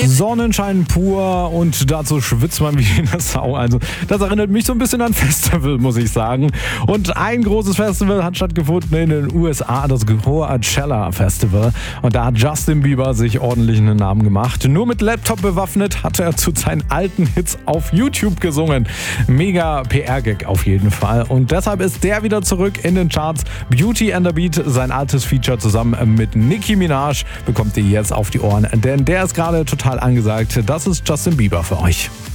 Sonnenschein pur und dazu schwitzt man wie eine Sau. Also das erinnert mich so ein bisschen an Festival, muss ich sagen. Und ein großes Festival hat stattgefunden in den USA, das Coachella Festival. Und da hat Justin Bieber sich ordentlich einen Namen gemacht. Nur mit Laptop bewaffnet hat er zu seinen alten Hits auf YouTube gesungen. Mega PR-Gag auf jeden Fall. Und deshalb ist der wieder zurück in den Charts. Beauty and the Beat, sein altes Feature zusammen mit Nicki Minaj, bekommt ihr jetzt auf die Ohren. Denn der ist gerade total angesagt. Das ist Justin Bieber für euch.